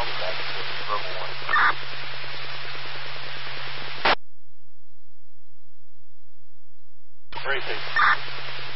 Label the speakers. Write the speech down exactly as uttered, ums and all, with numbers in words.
Speaker 1: I'll be back to the verbal one. Three feet.